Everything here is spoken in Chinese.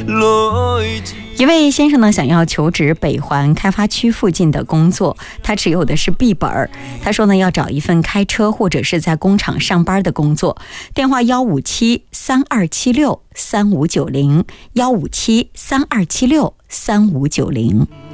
一位先生呢，想要求职北环开发区附近的工作，他持有的是 B 本。他说呢，要找一份开车或者是在工厂上班的工作。电话157-3276-3590，157-3276-3590。